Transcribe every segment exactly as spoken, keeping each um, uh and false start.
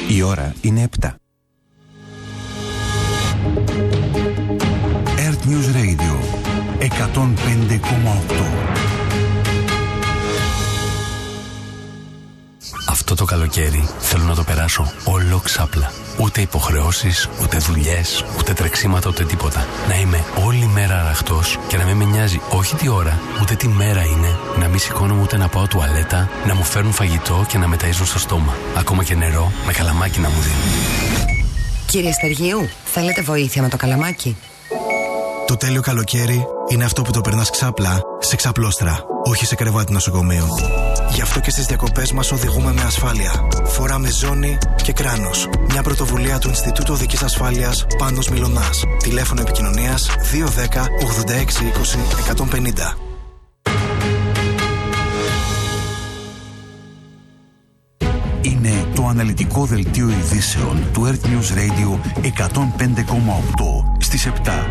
Η ώρα είναι επτά. Earth News Radio εκατόν πέντε κόμμα οκτώ. Αυτό το καλοκαίρι θέλω να το περάσω όλο ξάπλα. Ούτε υποχρεώσεις, ούτε δουλειές, ούτε τρεξίματα, ούτε τίποτα. Να είμαι όλη μέρα αραχτός και να μην με νοιάζει όχι τι ώρα, ούτε τι μέρα είναι. Να μην σηκώνομαι ούτε να πάω τουαλέτα, να μου φέρνουν φαγητό και να με ταΐζουν στο στόμα. Ακόμα και νερό με καλαμάκι να μου δίνουν. Κύριε Στεργίου, θέλετε βοήθεια με το καλαμάκι? Το τέλειο καλοκαίρι είναι αυτό που το περνάς ξάπλα σε ξαπλώστρα, όχι σε κρεβάτι νοσοκομείου. Γι' αυτό και στις διακοπές μας οδηγούμε με ασφάλεια. Φοράμε ζώνη και κράνος. Μια πρωτοβουλία του Ινστιτούτου Οδικής Ασφάλειας Πάνος Μιλωνάς. Τηλέφωνο επικοινωνίας δύο ένα μηδέν ογδόντα έξι είκοσι εκατόν πενήντα. Είναι το αναλυτικό δελτίο ειδήσεων του Earth News Radio εκατόν πέντε κόμμα οκτώ στις επτά.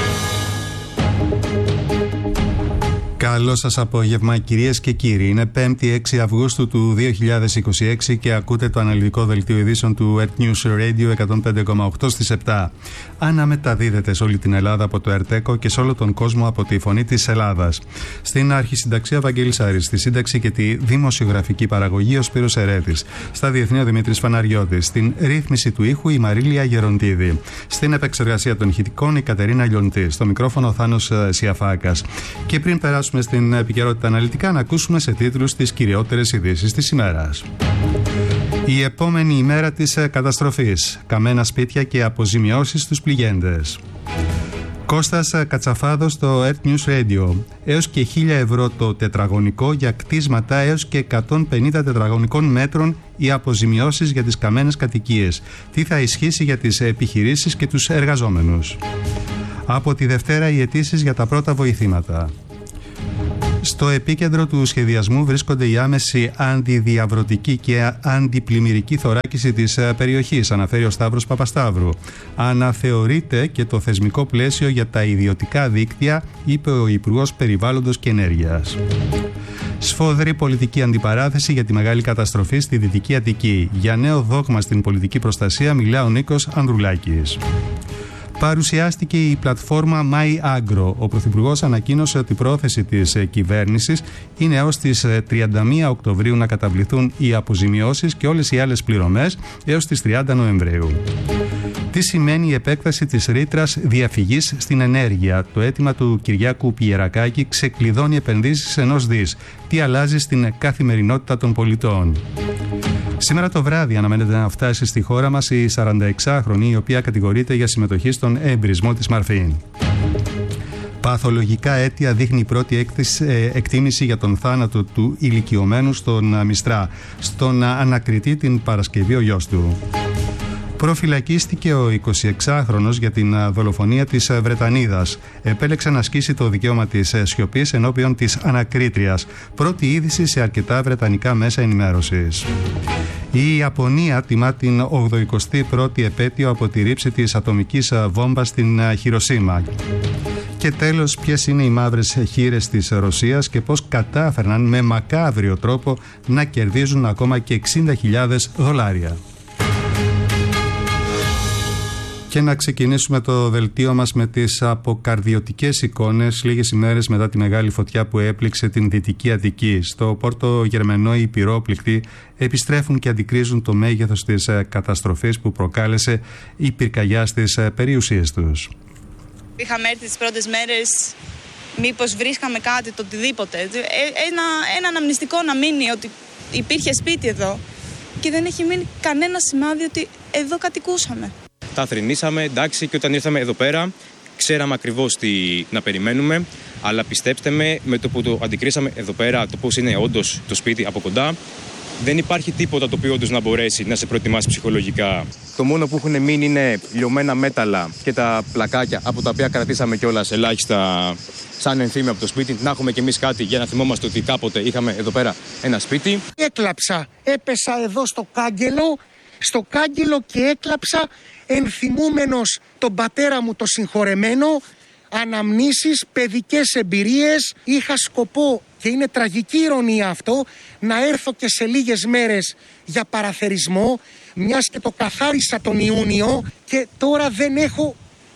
Καλό σας απόγευμα, κυρίες και κύριοι. Είναι πέμπτη έξι Αυγούστου του δύο χιλιάδες είκοσι έξι και ακούτε το αναλυτικό δελτίο ειδήσεων του Earth News Radio εκατόν πέντε κόμμα οκτώ στις επτά. Αναμεταδίδεται σε όλη την Ελλάδα από το ΕΡΤΕΚΟ και σε όλο τον κόσμο από τη Φωνή της Ελλάδας. Στην αρχισυνταξία Βαγγέλης Άρης, στη σύνταξη και τη δημοσιογραφική παραγωγή ο Σπύρος Ερέτης. Στα διεθνή ο Δημήτρης Φαναριώτης. Στην ρύθμιση του ήχου η Μαρίλια Γεροντίδη. Στην επεξεργασία των ηχητικών η Κατερίνα Λιοντή. Στο μικρόφωνο ο Θάνος Σιαφάκας. Και πριν περάσουμε στην επικαιρότητα αναλυτικά, να ακούσουμε σε τίτλους τις κυριότερες ειδήσεις της ημέρας. Η επόμενη ημέρα της καταστροφής. Καμένα σπίτια και αποζημιώσεις στους πληγέντες. Κώστας Κατσαφάδος στο Earth News Radio. Έως και χίλια ευρώ το τετραγωνικό για κτίσματα έως και εκατόν πενήντα τετραγωνικών μέτρων οι αποζημιώσεις για τις καμένες κατοικίες. Τι θα ισχύσει για τις επιχειρήσεις και τους εργαζόμενους. Από τη Δευτέρα οι αιτήσεις για τα πρώτα βοηθήματα. Στο επίκεντρο του σχεδιασμού βρίσκονται η άμεση αντιδιαβρωτική και αντιπλημμυρική θωράκιση της περιοχής, αναφέρει ο Σταύρος Παπασταύρου. Αναθεωρείται και το θεσμικό πλαίσιο για τα ιδιωτικά δίκτυα, είπε ο Υπουργός Περιβάλλοντος και Ενέργειας. Σφοδρή πολιτική αντιπαράθεση για τη μεγάλη καταστροφή στη Δυτική Αττική. Για νέο δόγμα στην πολιτική προστασία μιλά ο Νίκος Ανδρουλάκης. Παρουσιάστηκε η πλατφόρμα MyAgro. Ο Πρωθυπουργός ανακοίνωσε ότι η πρόθεση της κυβέρνησης είναι έως τις τριάντα μία Οκτωβρίου να καταβληθούν οι αποζημιώσεις και όλες οι άλλες πληρωμές έως τις τριάντα Νοεμβρίου. Τι σημαίνει η επέκταση της ρήτρας διαφυγής στην ενέργεια? Το αίτημα του Κυριάκου Πιερακάκη ξεκλειδώνει επενδύσεις ενός δις. Τι αλλάζει στην καθημερινότητα των πολιτών? Σήμερα το βράδυ αναμένεται να φτάσει στη χώρα μας η σαρανταεξάχρονη, η οποία κατηγορείται για συμμετοχή στον εμπρισμό της Μαρφίν. Παθολογικά αίτια δείχνει η πρώτη έκθεση, ε, εκτίμηση για τον θάνατο του ηλικιωμένου στον Μιστρά. Στον ανακριτή την Παρασκευή ο γιος του. Προφυλακίστηκε ο εικοσιεξάχρονος για την δολοφονία της Βρετανίδας. Επέλεξε να ασκήσει το δικαίωμα της σιωπής ενώπιον της ανακρίτριας. Πρώτη είδηση σε αρκετά βρετανικά μέσα ενημέρωσης. Η Ιαπωνία τιμά την ογδοηκοστή πρώτη επέτειο από τη ρήψη της ατομικής βόμβας στην Χιροσίμα. Και τέλος, ποιες είναι οι μαύρες χήρες της Ρωσίας και πώς κατάφερναν με μακάβριο τρόπο να κερδίζουν ακόμα και εξήντα χιλιάδες δολάρια. Και να ξεκινήσουμε το δελτίο μας με τις αποκαρδιωτικές εικόνες λίγες ημέρες μετά τη μεγάλη φωτιά που έπληξε την Δυτική Αττική. Στο Πόρτο Γερμενό οι πυρόπληκτοι επιστρέφουν και αντικρίζουν το μέγεθος της καταστροφής που προκάλεσε η πυρκαγιά στις περιουσίες τους. Είχαμε έρθει τις πρώτες μέρες, μήπως βρίσκαμε κάτι, το οτιδήποτε. Ένα, ένα αναμνηστικό να μείνει ότι υπήρχε σπίτι εδώ και δεν έχει μείνει κανένα σημάδι ότι εδώ κατοικούσαμε. Τα θρηνήσαμε, εντάξει, και όταν ήρθαμε εδώ πέρα, ξέραμε ακριβώς τι να περιμένουμε. Αλλά πιστέψτε με, με το που το αντικρίσαμε εδώ πέρα, το πώς είναι όντως το σπίτι από κοντά, δεν υπάρχει τίποτα το οποίο όντως να μπορέσει να σε προετοιμάσει ψυχολογικά. Το μόνο που έχουν μείνει είναι λιωμένα μέταλλα και τα πλακάκια, από τα οποία κρατήσαμε κιόλας ελάχιστα σαν ενθύμιο από το σπίτι. Να έχουμε κι εμείς κάτι για να θυμόμαστε ότι κάποτε είχαμε εδώ πέρα ένα σπίτι. Έκλαψα, έπεσα εδώ στο κάγκελο, στο κάγκελο και έκλαψα, ενθυμούμενος τον πατέρα μου το συγχωρεμένο, αναμνήσεις, παιδικές εμπειρίες. Είχα σκοπό, και είναι τραγική ηρωνία αυτό, να έρθω και σε λίγες μέρες για παραθερισμό, μιας και το καθάρισα τον Ιούνιο και τώρα δεν έχω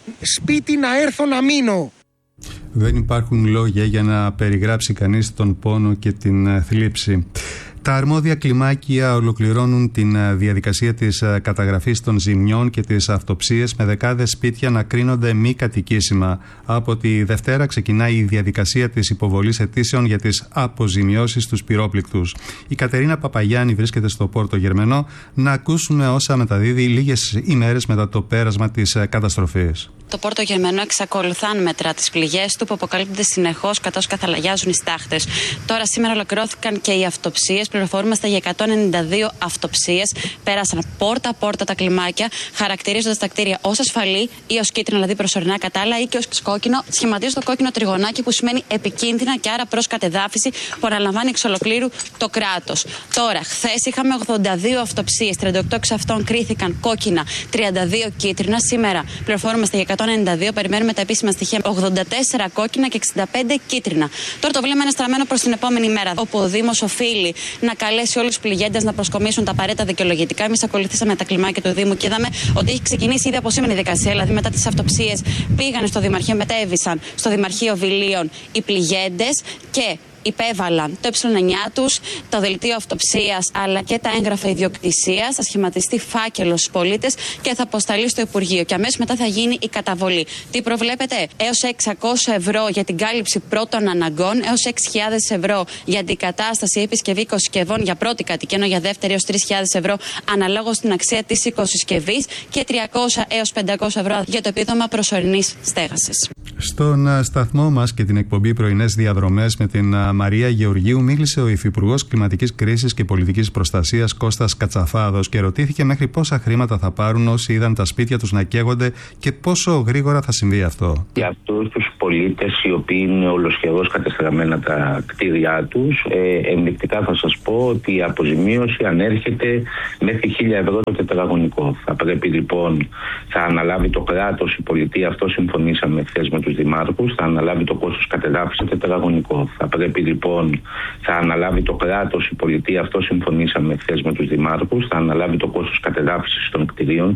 σπίτι να έρθω να μείνω. Δεν υπάρχουν λόγια για να περιγράψει κανείς τον πόνο και την θλίψη. Τα αρμόδια κλιμάκια ολοκληρώνουν την διαδικασία της καταγραφής των ζημιών και τις αυτοψίες, με δεκάδες σπίτια να κρίνονται μη κατοικήσιμα. Από τη Δευτέρα ξεκινάει η διαδικασία της υποβολής αιτήσεων για τις αποζημιώσεις στους πυρόπληκτους. Η Κατερίνα Παπαγιάννη βρίσκεται στο Πόρτο Γερμενό. Να ακούσουμε όσα μεταδίδει λίγες ημέρες μετά το πέρασμα της καταστροφής. Το Πόρτο Γερμενό εξακολουθάν μέτρα τις πληγές του που αποκαλύπτονται συνεχώς καθώς καθαλαγιάζουν οι στάχτες. Τώρα σήμερα ολοκληρώθηκαν και οι αυτοψίες. Πληροφορούμαστε για εκατόν ενενήντα δύο αυτοψίες. Πέρασαν πόρτα-πόρτα τα κλιμάκια, χαρακτηρίζοντας τα κτίρια ως ασφαλή ή ως κίτρινα, δηλαδή προσωρινά κατάλληλα, ή και ως κόκκινο. Σχηματίζει το κόκκινο τριγωνάκι που σημαίνει επικίνδυνα και άρα προς κατεδάφιση που αναλαμβάνει εξ ολοκλήρου το κράτος. Τώρα, χθες είχαμε ογδόντα δύο αυτοψίες. τριάντα οκτώ εξ αυτών κρίθηκαν κόκκινα, τριάντα δύο κίτρινα. Σήμερα πληροφορούμαστε για εκατόν ενενήντα δύο. Περιμένουμε τα επίσημα στοιχεία. ογδόντα τέσσερα κόκκινα και εξήντα πέντε κίτρινα. Τώρα το βλέμμα είναι στραμμένο προς την επόμενη μέρα, όπου ο Δήμος οφείλει να καλέσει όλους τους πληγέντες να προσκομίσουν τα απαραίτητα δικαιολογητικά. Εμείς ακολουθήσαμε τα κλιμάκια του Δήμου και είδαμε ότι έχει ξεκινήσει ήδη από σήμερα η δικασία. Δηλαδή, μετά τις αυτοψίες πήγαν στο Δημαρχείο, μετέβησαν στο Δημαρχείο Βιλίων οι πληγέντες και υπέβαλαν το ε εννιά τους, το δελτίο αυτοψίας αλλά και τα έγγραφα ιδιοκτησίας. Θα σχηματιστεί φάκελος στους πολίτες και θα αποσταλεί στο Υπουργείο. Και αμέσως μετά θα γίνει η καταβολή. Τι προβλέπετε? Έως εξακόσια ευρώ για την κάλυψη πρώτων αναγκών, έως έξι χιλιάδες ευρώ για την κατάσταση ή επισκευή οικοσυσκευών για πρώτη κατοικία, ενώ για δεύτερη έως τρεις χιλιάδες ευρώ αναλόγως στην αξία της οικοσυσκευής και τριακόσια έως πεντακόσια ευρώ για το επίδομα προσωρινής στέγασης. Στον σταθμό μας και την εκπομπή Πρωινές Διαδρομές με την Μαρία Γεωργίου μίλησε ο Υφυπουργός Κλιματικής Κρίσης και Πολιτικής Προστασίας Κώστας Κατσαφάδος και ρωτήθηκε μέχρι πόσα χρήματα θα πάρουν όσοι είδαν τα σπίτια τους να καίγονται και πόσο γρήγορα θα συμβεί αυτό. Για αυτούς τους πολίτες οι οποίοι είναι ολοσχεδώς κατεστραμμένα τα κτίρια τους, ε, ενδεικτικά θα σας πω ότι η αποζημίωση ανέρχεται μέχρι χίλια ευρώ το τετραγωνικό. Θα πρέπει λοιπόν, θα αναλάβει το κράτος, η πολιτεία, αυτό συμφωνήσαμε χθες με τους δημάρχους, θα αναλάβει το κόστος κατεδάφισης τετραγωνικό. Θα πρέπει λοιπόν, θα αναλάβει το κράτος, η πολιτεία, αυτό συμφωνήσαμε χθες με τους δημάρχους, θα αναλάβει το κόστος κατεδάφισης των κτηρίων